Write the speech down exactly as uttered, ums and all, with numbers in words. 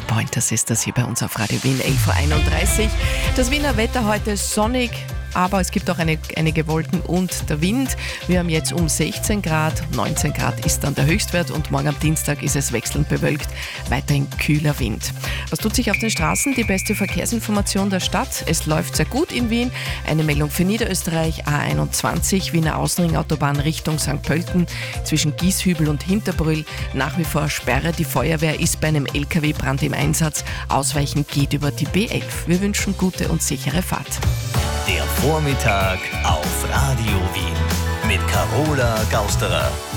Pointers ist das hier bei uns auf Radio Wien, elf Uhr einunddreißig. Das Wiener Wetter heute sonnig, aber es gibt auch eine, einige Wolken und der Wind. Wir haben jetzt um sechzehn Grad, neunzehn Grad ist dann der Höchstwert und morgen am Dienstag ist es wechselnd bewölkt, weiterhin kühler Wind. Was tut sich auf den Straßen? Die beste Verkehrsinformation der Stadt. Es läuft sehr gut in Wien. Eine Meldung für Niederösterreich, A einundzwanzig, Wiener Außenringautobahn Richtung Sankt Pölten zwischen Gieshübel und Hinterbrühl. Nach wie vor Sperre. Die Feuerwehr ist bei einem L K W-Brand im Einsatz. Ausweichen geht über die B elf. Wir wünschen gute und sichere Fahrt. Der Vormittag auf Radio Wien mit Carola Gausterer.